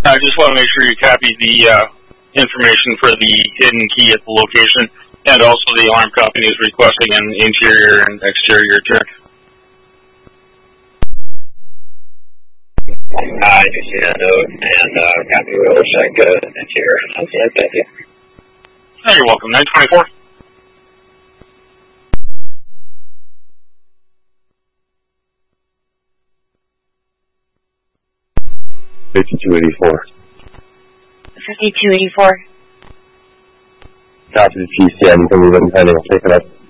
I just want to make sure you copy the information for the hidden key at the location, and also the alarm company is requesting an interior and exterior check. I do see that note, and copy will check interior and outside. Thank you. Oh, you're welcome. 924. $5284. 5284. Copy the PC. I'm going to be letting Penny. I'll take it up.